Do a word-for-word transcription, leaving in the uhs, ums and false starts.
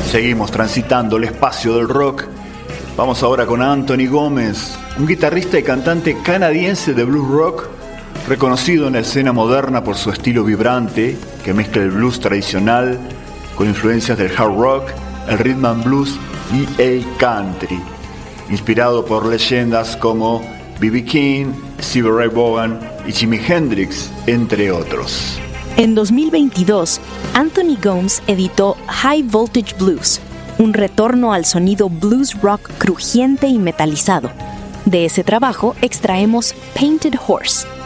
Seguimos transitando el espacio del rock. Vamos ahora con Anthony Gómez, un guitarrista y cantante canadiense de blues rock, reconocido en la escena moderna por su estilo vibrante, que mezcla el blues tradicional con influencias del hard rock, el rhythm and blues y el country, inspirado por leyendas como B B King, Stevie Ray Vaughan y Jimi Hendrix, entre otros. En dos mil veintidós, Anthony Gómez editó High Voltage Blues, un retorno al sonido blues rock crujiente y metalizado. De ese trabajo extraemos Painted Horse.